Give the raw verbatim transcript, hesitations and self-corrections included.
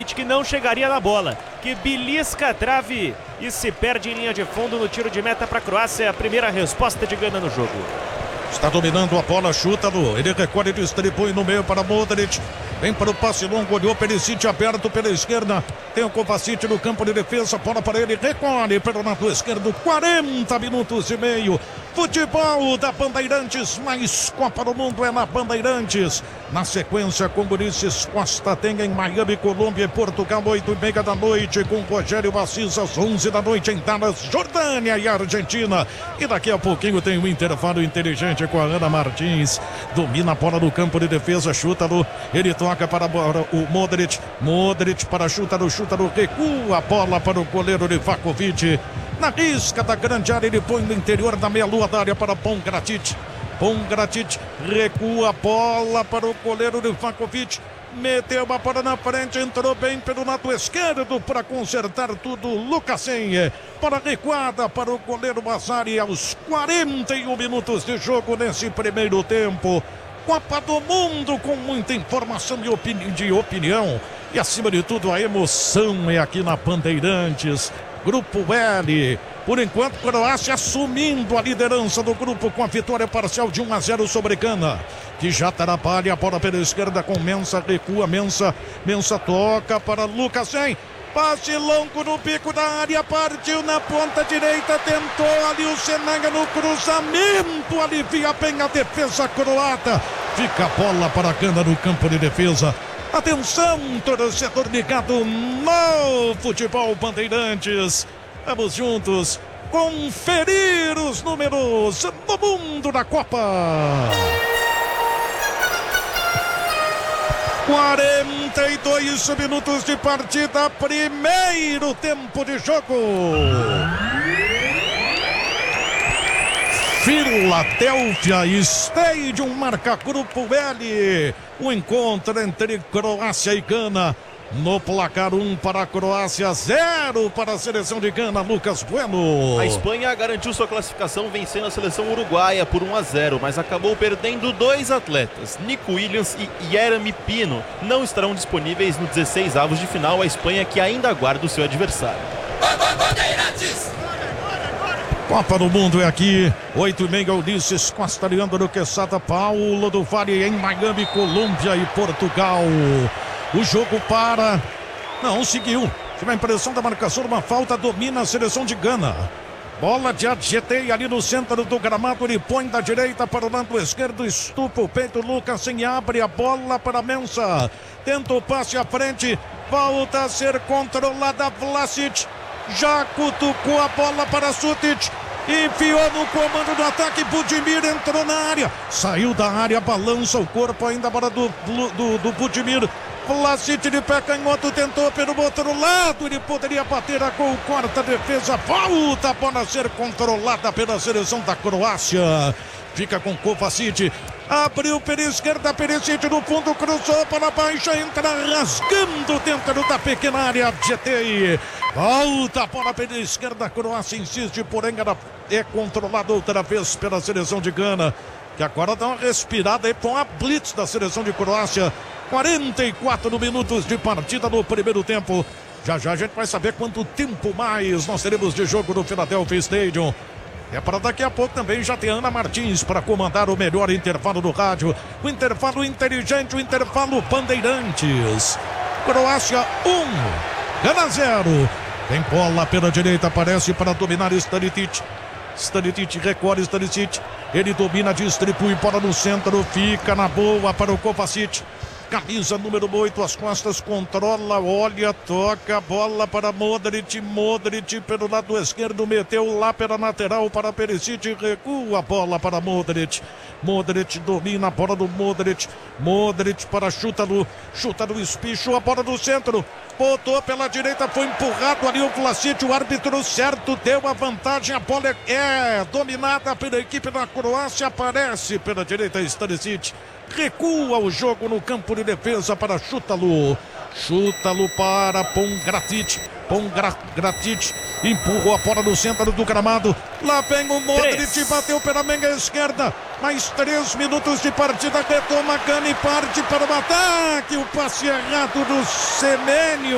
Pongracic, que não chegaria na bola, que belisca a trave e se perde em linha de fundo no tiro de meta para a Croácia. A primeira resposta de Gana no jogo. Está dominando a bola, chuta-no. Ele recolhe, distribui no meio para Modric. Vem para o passe longo, olhou Perisic aberto pela esquerda. Tem o Kovacic no campo de defesa. Bola para ele, recolhe pelo lado esquerdo. quarenta minutos e meio. Futebol da Bandeirantes, mais Copa do Mundo é na Bandeirantes. Na sequência, com Ulisses Costa, tem em Miami, Colômbia e Portugal, oito e meia da noite, com Rogério Assis, às onze da noite em Dallas, Jordânia e Argentina. E daqui a pouquinho tem um intervalo inteligente com a Ana Martins. Domina a bola no campo de defesa, chuta-no. Ele toca para o Modric. Modric para chuta-no, chuta-no, recua a bola para o goleiro Livakovic. Na risca da grande área, ele põe no interior da meia-lua da área para Pongracic. Pongracic recua a bola para o goleiro Livakovic. Meteu a bola na frente, entrou bem pelo lado esquerdo para consertar tudo. Lukasen para recuada para o goleiro Mazzari aos quarenta e um minutos de jogo nesse primeiro tempo. Copa do Mundo com muita informação e opini- de opinião. E acima de tudo a emoção é aqui na Bandeirantes. Grupo L, por enquanto Croácia assumindo a liderança do grupo com a vitória parcial de um a zero sobre Gana, que já trabalha a bola pela esquerda com Mensah, recua Mensah, Mensah toca para Lukasen, passe longo no bico da área, partiu na ponta direita, tentou ali o Senanga no cruzamento, alivia bem a defesa croata, fica a bola para Gana no campo de defesa. Atenção, torcedor ligado no Futebol Bandeirantes. Vamos juntos conferir os números do mundo da Copa. quarenta e dois minutos de partida, primeiro tempo de jogo. Philadelphia Stadium marca Grupo L. O encontro entre Croácia e Gana. No placar um para a Croácia, zero para a seleção de Gana. Lucas Bueno. A Espanha garantiu sua classificação vencendo a seleção uruguaia por um a zero, mas acabou perdendo dois atletas. Nico Williams e Yeremy Pino não estarão disponíveis no dezesseis avos de final. A Espanha que ainda aguarda o seu adversário. Copa do Mundo é aqui, oito e meia, Ulisses Costa, Leandro Quesada, Paulo do Vale em Miami, Colômbia e Portugal. O jogo para, não, seguiu, tive a impressão da marcação, uma falta, domina a seleção de Gana. Bola de Adjetei ali no centro do gramado, ele põe da direita para o lado esquerdo, estupa o peito, Lukasen abre a bola para Mensah. Tenta o passe à frente, volta a ser controlada, Vlasic. Já cutucou a bola para Sutic, enfiou no comando do ataque, Budimir entrou na área, saiu da área, balança o corpo ainda agora do, do, do Budimir. Vlasic de pé canhoto, tentou pelo outro lado, ele poderia bater a gol, corta a defesa, volta a bola a ser controlada pela seleção da Croácia. Fica com Kovacic, abriu pela esquerda, Perisic no fundo, cruzou para baixo, entra rasgando dentro da pequena área, G T. Volta a bola pela esquerda, a Croácia insiste, porém ela é controlada outra vez pela seleção de Gana, que agora dá uma respirada aí com a blitz da seleção de Croácia. quarenta e quatro minutos de partida no primeiro tempo. Já já a gente vai saber quanto tempo mais nós teremos de jogo no Philadelphia Stadium. É para daqui a pouco também já tem Ana Martins para comandar o melhor intervalo do rádio. O intervalo inteligente, o intervalo Bandeirantes. Croácia um, Gana zero. Tem bola pela direita, aparece para dominar Stanisic. Stanisic recolhe Stanisic. Ele domina, distribui bola no centro, fica na boa para o Kovacic. Camisa número oito, as costas, controla, olha, toca a bola para Modric, Modric pelo lado esquerdo, meteu lá pela lateral para Perisic, recua a bola para Modric, Modric domina a bola do Modric, Modric para chuta-no, chuta-no, espichou a bola do centro, botou pela direita, foi empurrado ali o Vlasic, o árbitro certo, deu a vantagem, a bola é, é dominada pela equipe da Croácia, aparece pela direita Stanisic. Recua o jogo no campo de defesa para Chútalo. Chútalo para Pongracic. Pongracic empurrou a bola no centro do gramado. Lá vem o Modric, três. Bateu pela meia esquerda. Mais três minutos de partida. Retoma Gana e parte para o ataque. O passe errado do Semenyo.